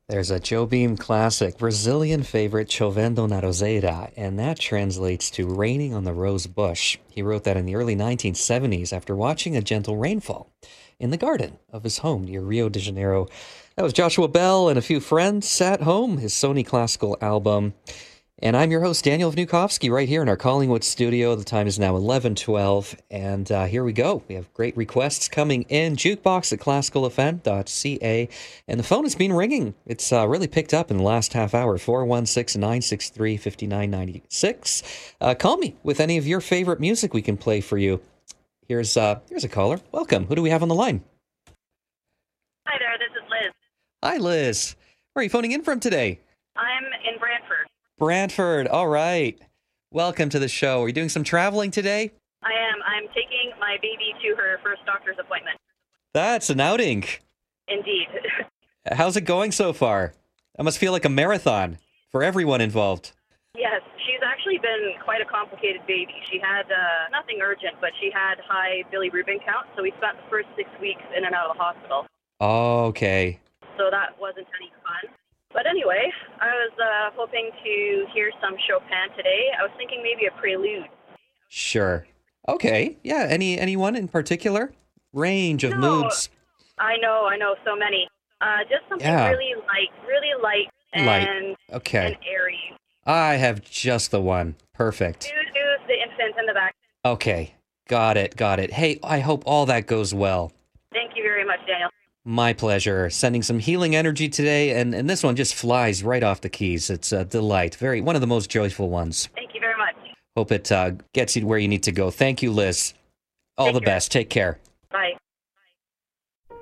There's a Joe Beam classic, Brazilian favorite Chovendo na Roseira, and that translates to raining on the rose bush. He wrote that in the early 1970s after watching a gentle rainfall in the garden of his home near Rio de Janeiro. That was Joshua Bell and a few friends at home, his Sony classical album. And I'm your host, Daniel Vnukovsky, right here in our Collingwood studio. The time is now 11:12, and here we go. We have great requests coming in. Jukebox at classicalfm.ca, and the phone has been ringing. It's really picked up in the last half hour, 416-963-5996. Call me with any of your favorite music we can play for you. Here's a caller. Welcome. Who do we have on the line? Hi there, this is Liz. Hi, Liz. Where are you phoning in from today? I'm in Brantford. Brantford. All right. Welcome to the show. Are you doing some traveling today? I am. I'm taking my baby to her first doctor's appointment. That's an outing. Indeed. How's it going so far? That must feel like a marathon for everyone involved. Yes, she's actually been quite a complicated baby. She had nothing urgent, but she had high bilirubin count, so we spent the first 6 weeks in and out of the hospital. Okay. So that wasn't any fun. But anyway, I was hoping to hear some Chopin today. I was thinking maybe a prelude. Sure. Okay. Yeah. Anyone in particular? Range of moods. I know, so many. Just something really light and, Okay. and airy. I have just the one. Perfect. Doo-doo's the infant in the back. Okay. Got it. Hey, I hope all that goes well. Thank you very much, Daniel. My pleasure. Sending some healing energy today, and this one just flies right off the keys. It's a delight. One of the most joyful ones. Thank you very much. Hope it gets you where you need to go. Thank you, Liz. All the best. Take care. Bye.